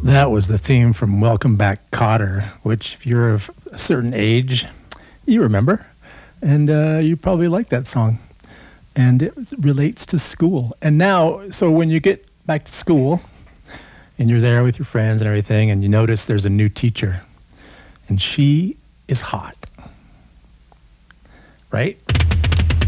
That was the theme from Welcome Back, Kotter, which, if you're of a certain age, you remember. And you probably like that song. And it relates to school. And now, so when you get back to school, and you're there with your friends and everything, and you notice there's a new teacher, and she is hot. Right?